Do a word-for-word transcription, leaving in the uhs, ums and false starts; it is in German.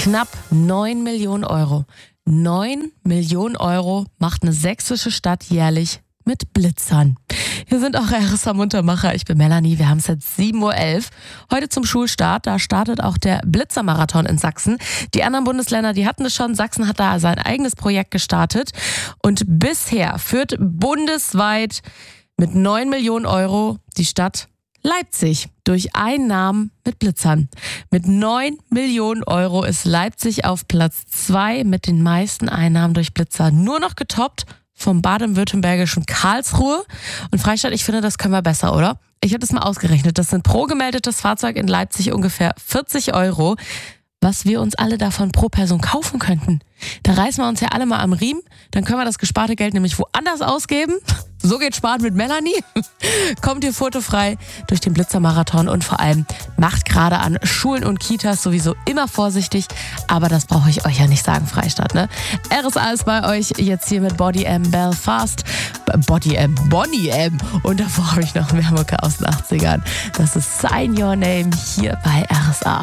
Knapp neun Millionen Euro. neun Millionen Euro macht eine sächsische Stadt jährlich mit Blitzern. Hier sind auch R S A-Muntermacher. Ich bin Melanie. Wir haben es jetzt sieben Uhr elf. Heute zum Schulstart. Da startet auch der Blitzermarathon in Sachsen. Die anderen Bundesländer, die hatten es schon. Sachsen hat da sein eigenes Projekt gestartet. Und bisher führt bundesweit mit neun Millionen Euro die Stadt Leipzig durch Einnahmen mit Blitzern. Mit neun Millionen Euro ist Leipzig auf Platz zwei mit den meisten Einnahmen durch Blitzer. Nur noch getoppt vom baden-württembergischen Karlsruhe. Und Freistadt, ich finde, das können wir besser, oder? Ich habe das mal ausgerechnet. Das sind pro gemeldetes Fahrzeug in Leipzig ungefähr vierzig Euro. Was wir uns alle davon pro Person kaufen könnten. Da reißen wir uns ja alle mal am Riemen. Dann können wir das gesparte Geld nämlich woanders ausgeben. So geht Sparen mit Melanie. Kommt ihr fotofrei durch den Blitzermarathon und vor allem macht gerade an Schulen und Kitas sowieso immer vorsichtig. Aber das brauche ich euch ja nicht sagen, Freistadt, ne? R S A ist bei euch jetzt hier mit Body M Belfast. Body M, Bonnie M. Und davor habe ich noch mehr Mucke aus den achtzigern. Das ist Sign Your Name hier bei R S A.